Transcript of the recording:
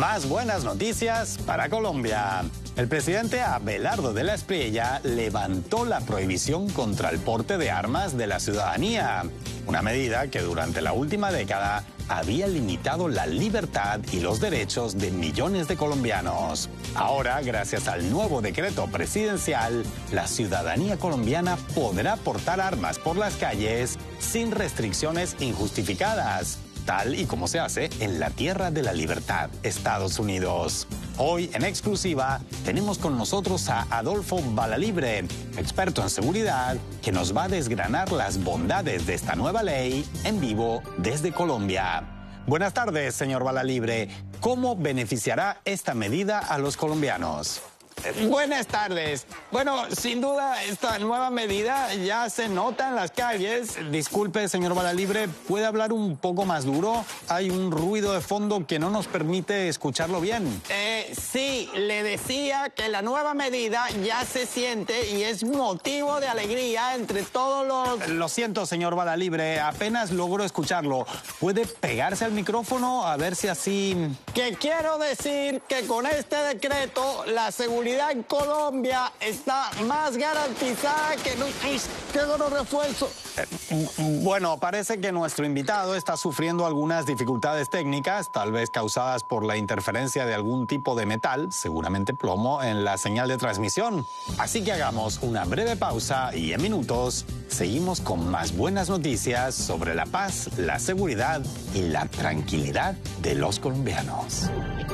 Más buenas noticias para Colombia. El presidente Abelardo de la Espriella levantó la prohibición contra el porte de armas de la ciudadanía, una medida que durante la última década había limitado la libertad y los derechos de millones de colombianos. Ahora, gracias al nuevo decreto presidencial, la ciudadanía colombiana podrá portar armas por las calles sin restricciones injustificadas, tal y como se hace en la Tierra de la Libertad, Estados Unidos. Hoy, en exclusiva, tenemos con nosotros a Adolfo Balalibre, experto en seguridad, que nos va a desgranar las bondades de esta nueva ley en vivo desde Colombia. Buenas tardes, señor Balalibre. ¿Cómo beneficiará esta medida a los colombianos? Buenas tardes. Bueno, sin duda esta nueva medida ya se nota en las calles. Disculpe, señor Balalibre, ¿puede hablar un poco más duro? Hay un ruido de fondo que no nos permite escucharlo bien. Sí, le decía que la nueva medida ya se siente y es motivo de alegría entre todos los... Lo siento, señor Balalibre, apenas logro escucharlo. ¿Puede pegarse al micrófono a ver si así...? Que quiero decir que con este decreto la seguridad en Colombia está más garantizada que no... ¡Qué refuerzo! Bueno, parece que nuestro invitado está sufriendo algunas dificultades técnicas, tal vez causadas por la interferencia de algún tipo de metal, seguramente plomo, en la señal de transmisión. Así que hagamos una breve pausa y en minutos seguimos con más buenas noticias sobre la paz, la seguridad y la tranquilidad de los colombianos.